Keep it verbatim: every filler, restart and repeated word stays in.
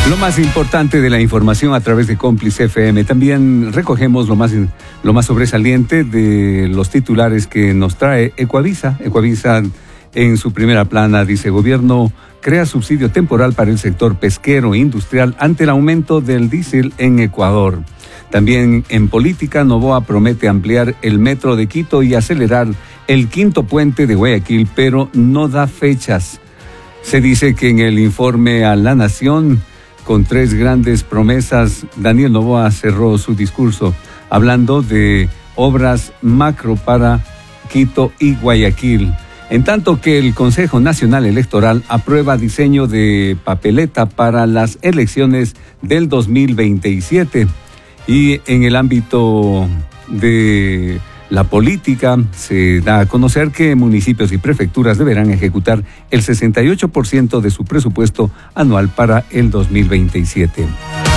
Lo más importante de la información a través de Cómplice F M. También recogemos lo más, lo más sobresaliente de los titulares que nos trae Ecuavisa. Ecuavisa en su primera plana dice: Gobierno crea subsidio temporal para el sector pesquero e industrial ante el aumento del diésel en Ecuador. También en política, Noboa promete ampliar el metro de Quito y acelerar el quinto puente de Guayaquil, pero no da fechas. Se dice que en el informe a La Nación, con tres grandes promesas, Daniel Noboa cerró su discurso hablando de obras macro para Quito y Guayaquil. En tanto que el Consejo Nacional Electoral aprueba diseño de papeleta para las elecciones del dos mil veintisiete. Y en el ámbito de la política se da a conocer que municipios y prefecturas deberán ejecutar el sesenta y ocho por ciento de su presupuesto anual para el dos mil veintisiete.